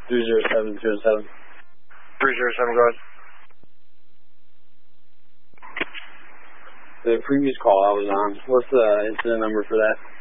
307. 307, go ahead. The previous call I was on, what's the incident number for that?